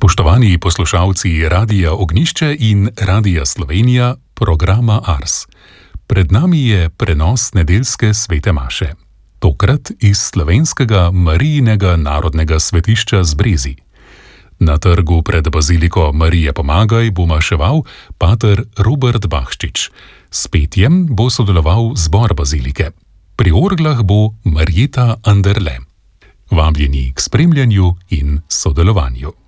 Spoštovani poslušalci Radia Ognjišče in Radia Slovenija, programa Ars. Pred nami je prenos nedeljske svete maše. Tokrat iz slovenskega Marijinega narodnega svetišča z Brezij. Na trgu pred baziliko Marije Pomagaj bo maševal pater Robert Bahščič. S petjem bo sodeloval zbor bazilike. Pri orglah bo Marjeta Anderle. Vabljeni k spremljanju in sodelovanju.